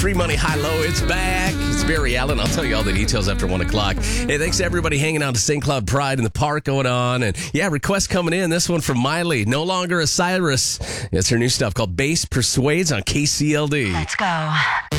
Free Money High Low, it's back. It's Barry Allen. I'll tell you all the details after 1 o'clock. Hey, thanks to everybody hanging out to St. Cloud Pride in the park going on. And yeah, requests coming in. This one from Miley. No Longer a Cyrus. It's her new stuff called Bass Persuades on KCLD. Let's go.